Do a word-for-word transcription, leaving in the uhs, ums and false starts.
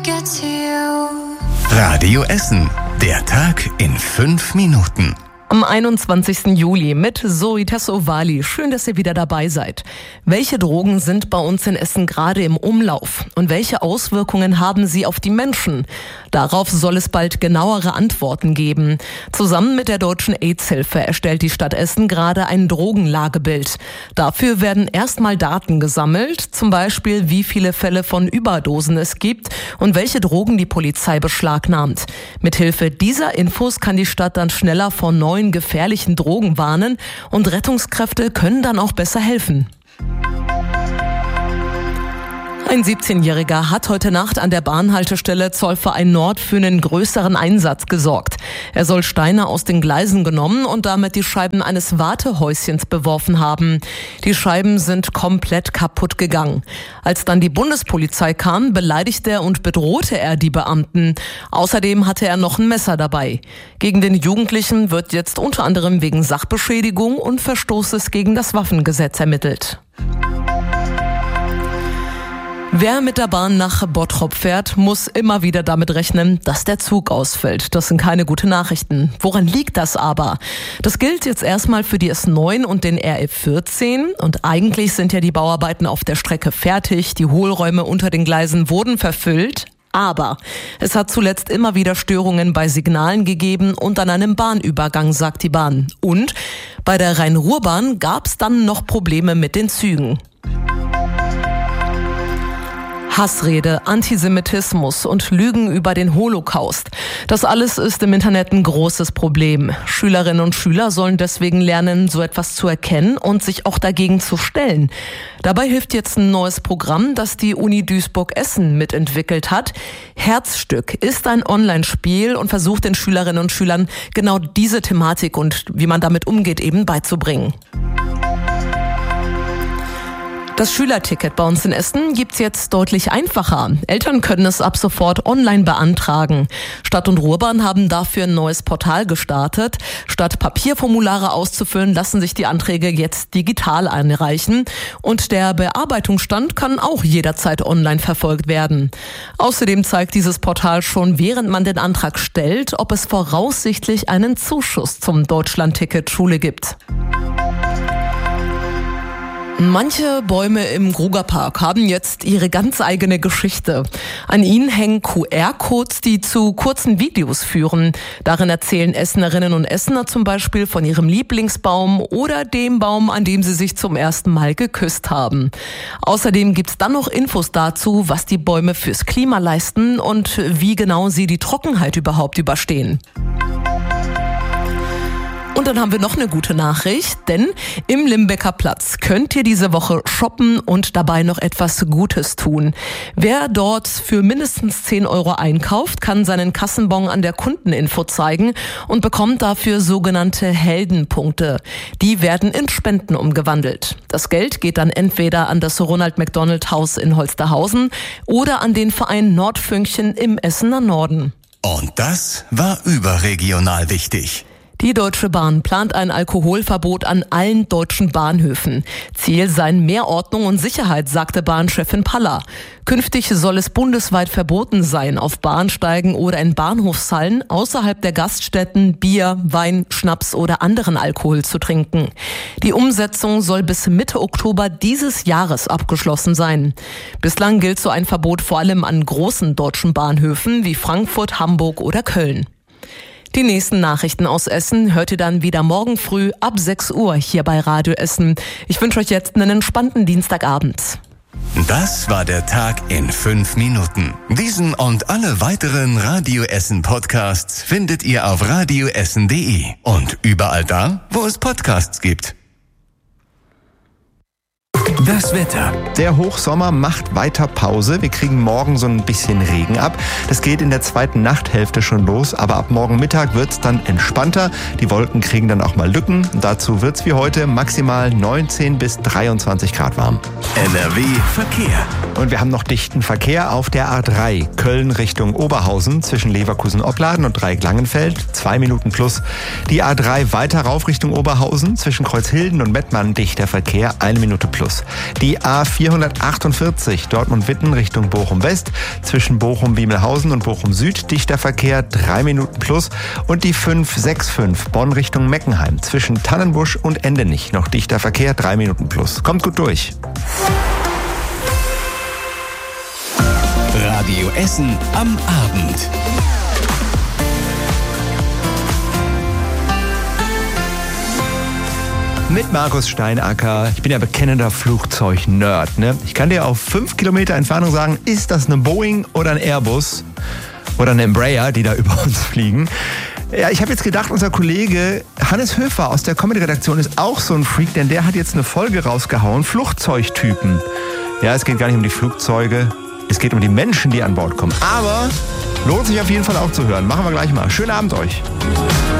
Radio Essen. Der Tag in fünf Minuten. Am einundzwanzigsten Juli mit Zoe Tassovali. Schön, dass ihr wieder dabei seid. Welche Drogen sind bei uns in Essen gerade im Umlauf? Und welche Auswirkungen haben sie auf die Menschen? Darauf soll es bald genauere Antworten geben. Zusammen mit der Deutschen AIDS-Hilfe erstellt die Stadt Essen gerade ein Drogenlagebild. Dafür werden erstmal Daten gesammelt, zum Beispiel wie viele Fälle von Überdosen es gibt und welche Drogen die Polizei beschlagnahmt. Mithilfe dieser Infos kann die Stadt dann schneller vor neuen gefährlichen Drogen warnen und Rettungskräfte können dann auch besser helfen. Ein siebzehnjähriger hat heute Nacht an der Bahnhaltestelle Zollverein Nord für einen größeren Einsatz gesorgt. Er soll Steine aus den Gleisen genommen und damit die Scheiben eines Wartehäuschens beworfen haben. Die Scheiben sind komplett kaputt gegangen. Als dann die Bundespolizei kam, beleidigte und bedrohte er die Beamten. Außerdem hatte er noch ein Messer dabei. Gegen den Jugendlichen wird jetzt unter anderem wegen Sachbeschädigung und Verstoßes gegen das Waffengesetz ermittelt. Wer mit der Bahn nach Bottrop fährt, muss immer wieder damit rechnen, dass der Zug ausfällt. Das sind keine guten Nachrichten. Woran liegt das aber? Das gilt jetzt erstmal für die S neun und den R F vierzehn. Und eigentlich sind ja die Bauarbeiten auf der Strecke fertig. Die Hohlräume unter den Gleisen wurden verfüllt. Aber es hat zuletzt immer wieder Störungen bei Signalen gegeben und an einem Bahnübergang, sagt die Bahn. Und bei der Rhein-Ruhr-Bahn gab es dann noch Probleme mit den Zügen. Hassrede, Antisemitismus und Lügen über den Holocaust. Das alles ist im Internet ein großes Problem. Schülerinnen und Schüler sollen deswegen lernen, so etwas zu erkennen und sich auch dagegen zu stellen. Dabei hilft jetzt ein neues Programm, das die Uni Duisburg-Essen mitentwickelt hat. Herzstück ist ein Online-Spiel und versucht den Schülerinnen und Schülern genau diese Thematik und wie man damit umgeht eben beizubringen. Das Schülerticket bei uns in Essen gibt's jetzt deutlich einfacher. Eltern können es ab sofort online beantragen. Stadt und Ruhrbahn haben dafür ein neues Portal gestartet. Statt Papierformulare auszufüllen, lassen sich die Anträge jetzt digital einreichen. Und der Bearbeitungsstand kann auch jederzeit online verfolgt werden. Außerdem zeigt dieses Portal schon, während man den Antrag stellt, ob es voraussichtlich einen Zuschuss zum Deutschlandticket Schule gibt. Manche Bäume im Grugerpark haben jetzt ihre ganz eigene Geschichte. An ihnen hängen Q R-Codes, die zu kurzen Videos führen. Darin erzählen Essenerinnen und Essener zum Beispiel von ihrem Lieblingsbaum oder dem Baum, an dem sie sich zum ersten Mal geküsst haben. Außerdem gibt's dann noch Infos dazu, was die Bäume fürs Klima leisten und wie genau sie die Trockenheit überhaupt überstehen. Und dann haben wir noch eine gute Nachricht, denn im Limbecker Platz könnt ihr diese Woche shoppen und dabei noch etwas Gutes tun. Wer dort für mindestens zehn Euro einkauft, kann seinen Kassenbon an der Kundeninfo zeigen und bekommt dafür sogenannte Heldenpunkte. Die werden in Spenden umgewandelt. Das Geld geht dann entweder an das Ronald McDonald Haus in Holsterhausen oder an den Verein Nordfünkchen im Essener Norden. Und das war überregional wichtig. Die Deutsche Bahn plant ein Alkoholverbot an allen deutschen Bahnhöfen. Ziel seien mehr Ordnung und Sicherheit, sagte Bahnchefin Paller. Künftig soll es bundesweit verboten sein, auf Bahnsteigen oder in Bahnhofshallen außerhalb der Gaststätten Bier, Wein, Schnaps oder anderen Alkohol zu trinken. Die Umsetzung soll bis Mitte Oktober dieses Jahres abgeschlossen sein. Bislang gilt so ein Verbot vor allem an großen deutschen Bahnhöfen wie Frankfurt, Hamburg oder Köln. Die nächsten Nachrichten aus Essen hört ihr dann wieder morgen früh ab sechs Uhr hier bei Radio Essen. Ich wünsche euch jetzt einen entspannten Dienstagabend. Das war der Tag in fünf Minuten. Diesen und alle weiteren Radio Essen Podcasts findet ihr auf radioessen punkt de und überall da, wo es Podcasts gibt. Das Wetter. Der Hochsommer macht weiter Pause. Wir kriegen morgen so ein bisschen Regen ab. Das geht in der zweiten Nachthälfte schon los, aber ab morgen Mittag wird's dann entspannter. Die Wolken kriegen dann auch mal Lücken. Dazu wird's wie heute maximal neunzehn bis dreiundzwanzig Grad warm. N R W Verkehr. Und wir haben noch dichten Verkehr auf der A drei. Köln Richtung Oberhausen zwischen Leverkusen-Opladen und Dreieck-Langenfeld. Zwei Minuten plus. Die A drei weiter rauf Richtung Oberhausen zwischen Kreuzhilden und Mettmann dichter Verkehr. Eine Minute plus. Die A vierhundertachtundvierzig Dortmund-Witten Richtung Bochum-West. Zwischen Bochum-Wiemelhausen und Bochum-Süd dichter Verkehr, drei Minuten plus. Und die fünf sechs fünf Bonn Richtung Meckenheim. Zwischen Tannenbusch und Endenich noch dichter Verkehr, drei Minuten plus. Kommt gut durch. Radio Essen am Abend. Mit Markus Steinacker. Ich bin ja bekennender Flugzeug-Nerd. Ne? Ich kann dir auf fünf Kilometer Entfernung sagen, ist das eine Boeing oder ein Airbus oder eine Embraer, die da über uns fliegen. Ja, ich habe jetzt gedacht, unser Kollege Hannes Höfer aus der Comedy-Redaktion ist auch so ein Freak, denn der hat jetzt eine Folge rausgehauen, Flugzeugtypen. Ja, es geht gar nicht um die Flugzeuge, es geht um die Menschen, die an Bord kommen. Aber lohnt sich auf jeden Fall auch zu hören. Machen wir gleich mal. Schönen Abend euch.